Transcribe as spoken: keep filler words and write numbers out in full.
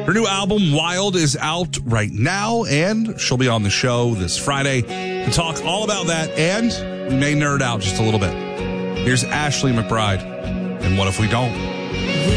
Her new album, Wild, is out right now, and she'll be on the show this Friday to talk all about that, and we may nerd out just a little bit. Here's Ashley McBryde, and What If We Don't?